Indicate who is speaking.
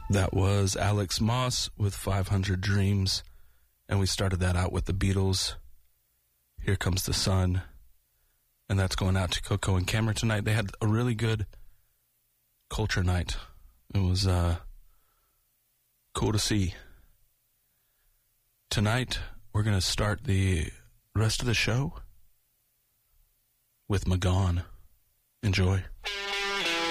Speaker 1: That was Alex Moss with 500 Dreams, and we started that out with the Beatles. Here Comes the Sun, and that's going out to Coco and Cameron tonight. They had a really good culture night. It was cool to see. Tonight, we're going to start the rest of the show with Magon. Enjoy.